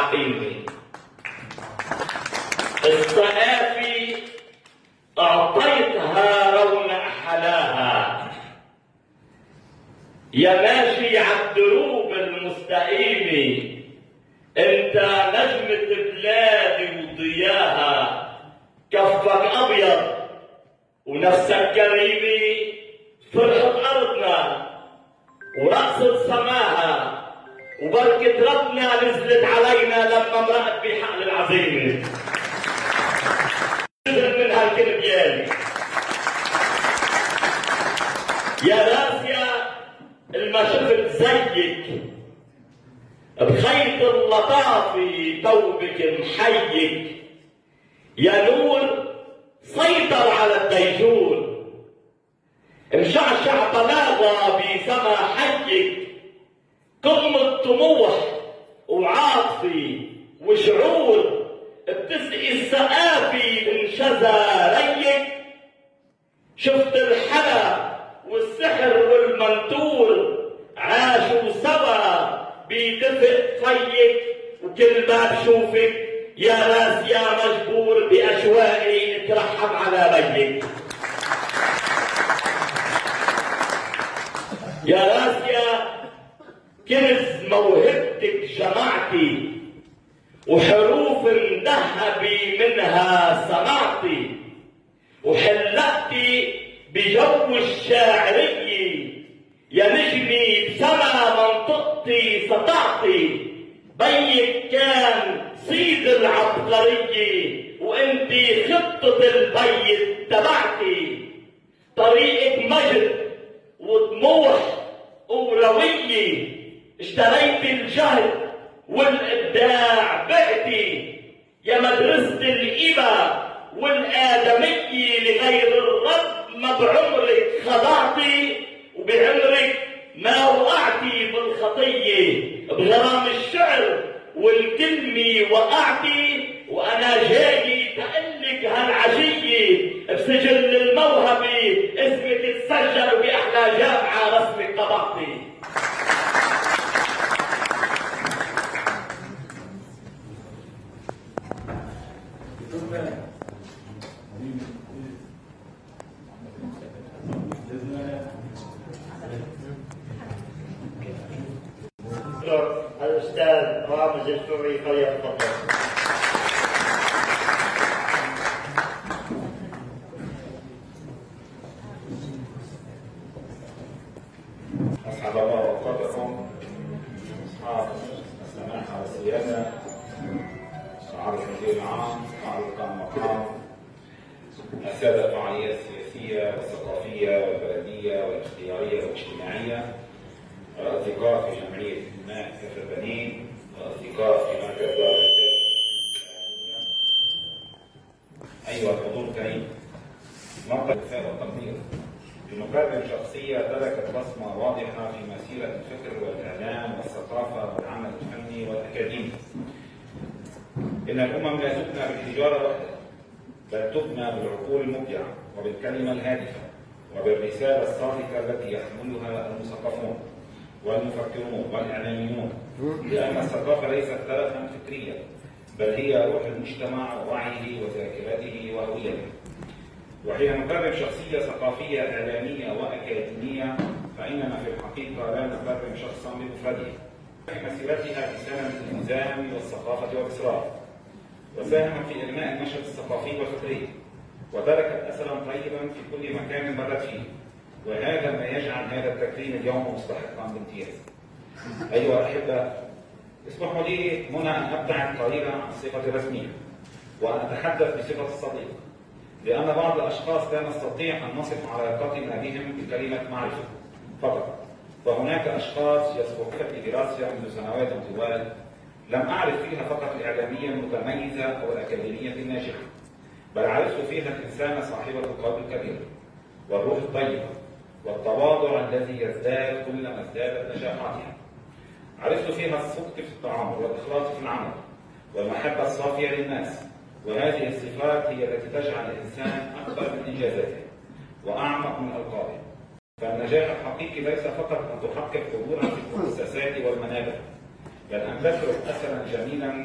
العقيمي. الصقافي أعطيتها رونق حلاها، يا ماشي عالدروب المستقيمة، انت نجمة بلادي وضياها. كفك أبيض ونفسك كريمة، فرحة أرضنا ورقصة سماها، وبركة ربنا نزلت علينا لما مرقت بحقل العزيمة. نزل من هالكلمة يا راسيا الما شفت زيك، بخيط اللطافة توبك محيك، يا نور سيطر على الديجور، مشعشع بلاغة بسما حيك، قمة طموح وعاطفة وشعور، بتسقي السقافي من شذا ريك. شفت الحلا والسحر والمنتور عاشوا سوا بدفء فيك، وكل ما بشوفك يا راسيا مجبور بأشواقي اترحم على بيك. يا راسيا كنز موهبتك جمعتي، وحروف مذهبي منها سمعتي، وحلقتي بجو الشاعرية، يا نجمي بسما منطقتي سطعتي. بيك كان سيد العبقرية، وانتي خطة البيت تبعتي. طريقك مجد وطموح وروية، اشتريت الجهد والإبداع بعتي. يا مدرسة الإبا والآدمية لغير الرب، ما بعمرك خضعتي وبعمرك ما وقعتي بالخطية. بغرام الشعر والكلمة وقعتي، وأنا جاي تقلك هالعشية بسجل الموهبة، اسمك تسجل بأحلى جامعة رسمك طبعتي. الأستاذ رامز السوري فليتفضل. أسعد الله أوقاتكم أصحاب السماحة والسيادة، سعادة المدير العام، سعادة المقام، السادة الفعاليات السياسية والثقافية والبلدية والاختيارية والاجتماعية، الأصدقاء في جمعية الماء كفر بنين، الأصدقاء في مركز دار أيها الحضور الكريم، نقطة الوفاء والتقدير. بمقابل شخصية تركت بصمة واضحة في مسيرة الفكر والإعلام والثقافة والعمل الفني والأكاديمي. إن الأمم لا تبنى بالحجارة وحدها، بل تبنى بالعقول المبدعة وبالكلمة الهادفة وبالرسالة الصادقة التي يحملها المثقفون والمفكرون والإعلاميون، لأن الثقافة ليست تلفا فكريا، بل هي روح المجتمع ووعيه وذاكرته وهويته. وحين نكرم شخصية ثقافية إعلامية وأكاديمية، فإننا في الحقيقة لا نكرم شخصا بمفرده. في مسيرتها بسنة الإلزام والثقافة والإصرار، وساهم في إغناء النشاط الثقافي والفكري، وتركت أثرا طيبا في كل مكان مرت فيه، وهذا ما يجعل هذا التكريم اليوم مستحقا بامتياز. أيها الأحبة، اسمحوا لي هنا أن أبدأ القليل عن الصفة الرسمية، وأن أتحدث بصفة الصديق، لأن بعض الأشخاص لا نستطيع أن نصف علاقتنا بهم بكلمة معرفة فقط، فهناك أشخاص يسبقون في دراستي منذ سنوات طوال لم أعرف فيها فقط الإعلامية المتميزة أو الأكاديمية الناجحة، بل عرفت فيها الإنسان صاحبة القلب الكبير والروح الطيبة والتواضع الذي يزداد كلما ازدادت نجاحاتها. عرفت فيها الصدق في التعامل والإخلاص في العمل والمحبة الصافية للناس، وهذه الصفات هي التي تجعل الإنسان أكبر من إنجازاته وأعمق من ألقابه. فالنجاح الحقيقي ليس فقط أن تحقق حضورا في المؤسسات والمنابر، بل أن تترك أثرا جميلا